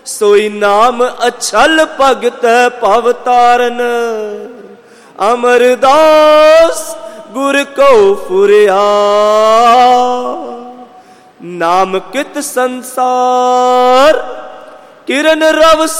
सोई नाम अछल भगत भव तारन, अमरदास गुर को फुरिया। नाम कित संसार किरण रव